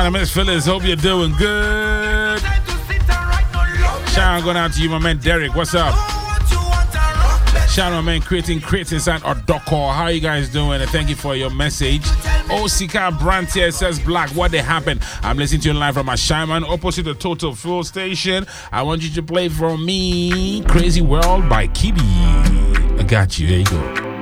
Miss Phyllis, hope you're doing good. Shout out going out to you, my man Derek. What's up? Shout out, man, creating crates inside Odoko. How you guys doing? And thank you for your message. Osika Brandt here says, Black, what they happened? I'm listening to you live from Ashaiman, opposite the Total Fuel Station. I want you to play for me Crazy World by Kiddy. I got you. There you go.